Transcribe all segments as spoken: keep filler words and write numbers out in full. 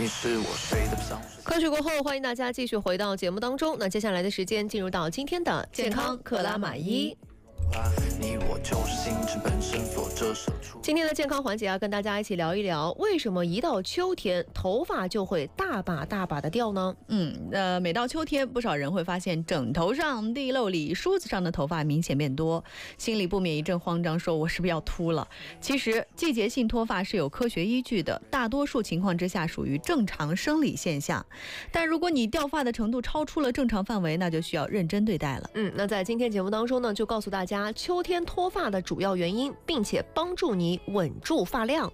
你是我睡得不上。 歌曲过后，欢迎大家继续回到节目当中。那接下来的时间进入到今天的健康克拉玛依。 你我就是星辰本身所折射出。 今天的健康环节啊，跟大家一起聊一聊，为什么一到秋天头发就会大把大把的掉呢？ 嗯，呃，每到秋天，不少人会发现枕头上、地漏里、梳子上的头发明显变多，心里不免一阵慌张，说我是不是要秃了？其实，季节性脱发是有科学依据的，大多数情况之下属于正常生理现象。但如果你掉发的程度超出了正常范围，那就需要认真对待了。 嗯，那在今天节目当中呢，就告诉大家秋天脱发的主要原因，并且帮助你稳住发量。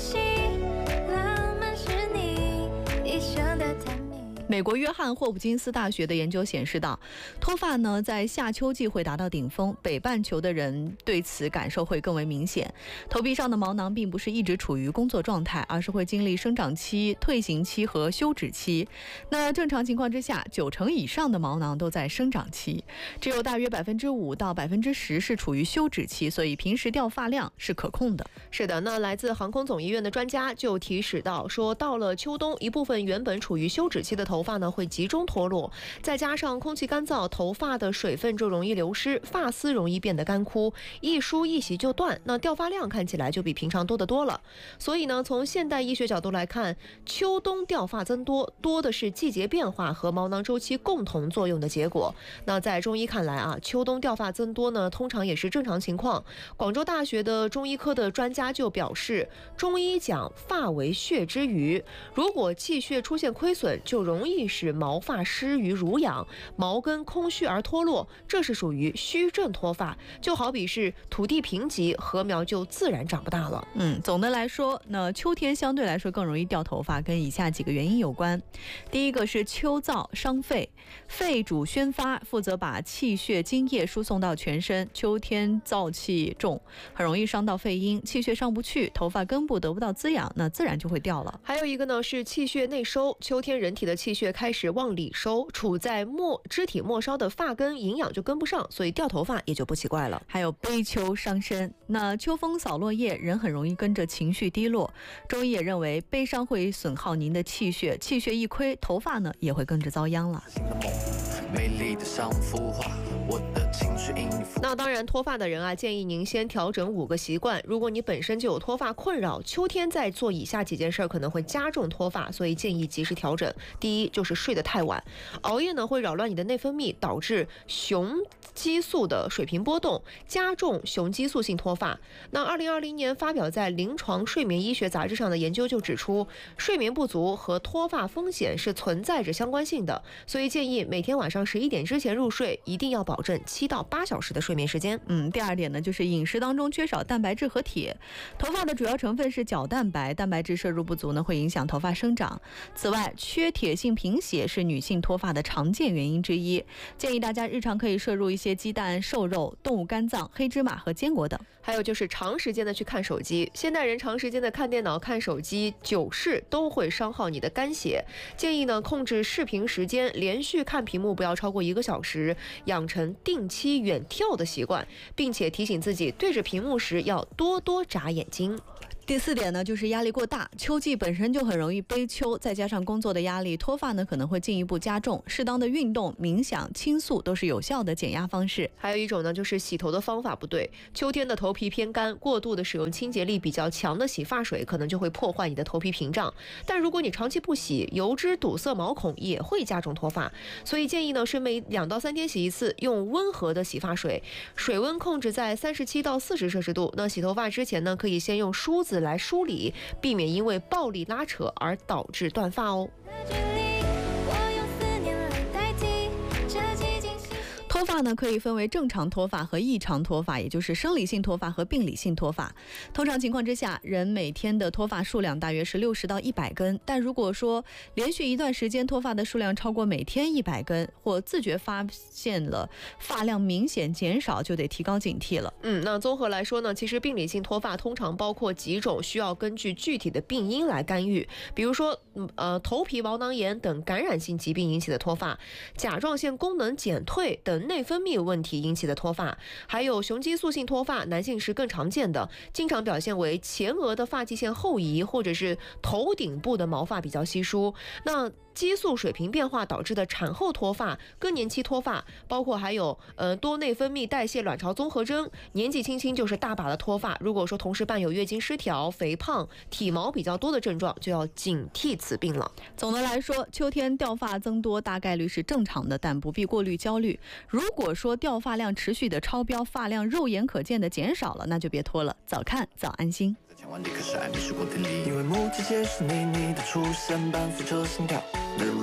美国约翰霍普金斯大学的研究显示到，脱发呢在夏秋季会达到顶峰，北半球的人对此感受会更为明显。头皮上的毛囊并不是一直处于工作状态，而是会经历生长期、退行期和休止期。那正常情况之下，九成以上的毛囊都在生长期，只有大约百分之五到百分之十是处于休止期，所以平时掉发量是可控的。是的，那来自航空总医院的专家就提示到，说到了秋冬，一部分原本处于休止期的头发呢会集中脱落，再加上空气干燥，头发的水分就容易流失，发丝容易变得干枯，一梳一洗就断，那掉发量看起来就比平常多得多了。所以呢，从现代医学角度来看，秋冬掉发增多，多的是季节变化和毛囊周期共同作用的结果。那在中医看来啊，秋冬掉发增多呢，通常也是正常情况。广州大学的中医科的专家就表示，中医讲发为血之余，如果气血出现亏损，就容易使毛发失于濡养，毛根空虚而脱落，这是属于虚症脱发，就好比是土地贫瘠，禾苗就自然长不大了。 嗯，总的来说，那秋天相对来说更容易掉头发，跟以下几个原因有关。第一个是秋燥伤肺，肺主宣发，负责把气血津液输送到全身，秋天燥气重，很容易伤到肺阴，气血上不去，头发根部得不到滋养，那自然就会掉了。 还有一个呢是气血内收，秋天人体的气血开始往里收，处在末肢体末梢的发根营养就跟不上，所以掉头发也就不奇怪了。 还有悲秋伤身，那秋风扫落叶，人很容易跟着情绪低落。中医也认为，悲伤会损耗您的气血，气血一亏，头发呢也会跟着遭殃了。 美丽的像幅画，我的情绪因你。 那当然，脱发的人啊，建议您先调整五个习惯。如果你本身就有脱发困扰，秋天再做以下几件事可能会加重脱发，所以建议及时调整。第一，就是睡得太晚，熬夜呢会扰乱你的内分泌，导致雄激素的水平波动，加重雄激素性脱发。那二零二零年发表在《临床睡眠医学杂志》上的研究就指出，睡眠不足和脱发风险是存在着相关性的，所以建议每天晚上十一点之前入睡，一定要保证七到八小时的睡眠时间。 嗯，第二点呢，就是饮食当中缺少蛋白质和铁。头发的主要成分是角蛋白，蛋白质摄入不足呢，会影响头发生长。此外，缺铁性贫血是女性脱发的常见原因之一。建议大家日常可以摄入一些鸡蛋、瘦肉、动物肝脏、黑芝麻和坚果等。 还有就是长时间的去看手机，现代人长时间的看电脑、看手机，久视都会伤耗你的肝血。建议呢，控制视频时间，连续看屏幕不要超过一个小时，养成定期远眺的习惯，并且提醒自己对着屏幕时要多多眨眼睛。 第四点呢，就是压力过大。秋季本身就很容易悲秋，再加上工作的压力，脱发呢可能会进一步加重。适当的运动、冥想、倾诉都是有效的减压方式。 还有一种呢，就是洗头的方法不对。秋天的头皮偏干，过度的使用清洁力比较强的洗发水，可能就会破坏你的头皮屏障。但如果你长期不洗，油脂堵塞毛孔，也会加重脱发。所以建议呢是每两到三天洗一次，用温和的洗发水，水温控制在三十七到四十摄氏度。那洗头发之前呢，可以先用梳子来梳理，避免因为暴力拉扯而导致断发哦。 脱发呢可以分为正常脱发和异常脱发，也就是生理性脱发和病理性脱发。通常情况之下，人每天的脱发数量大约是六十到一百根，但如果说连续一段时间脱发的数量超过每天一百根，或自觉发现了发量明显减少，就得提高警惕了。 嗯，那综合来说呢，其实病理性脱发通常包括几种，需要根据具体的病因来干预，比如说呃头皮毛囊炎等感染性疾病引起的脱发，甲状腺功能减退等人内分泌问题引起的脱发。还有雄激素性脱发，男性是更常见的，经常表现为前额的发际线后移，或者是头顶部的毛发比较稀疏。那激素水平变化导致的产后脱发、更年期脱发，包括还有呃多内分泌代谢卵巢综合征，年纪轻轻就是大把的脱发。如果说同时伴有月经失调、肥胖、体毛比较多的症状，就要警惕此病了。 总的来说，秋天掉发增多大概率是正常的，但不必过滤焦虑。如果说掉发量持续的超标，发量肉眼可见的减少了，那就别拖了，早看早安心。 千万里可是爱迷失过的理，因为目击皆是你，你的出现伴随着心跳。